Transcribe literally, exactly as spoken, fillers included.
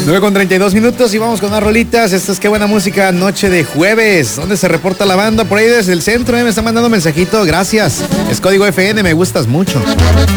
nueve con treinta y dos minutos y vamos con más rolitas. Esta es Qué Buena Música, noche de jueves. ¿Dónde se reporta la banda? Por ahí desde el centro, ¿eh? Me está mandando mensajito. Gracias. Es Código F N, me gustas mucho.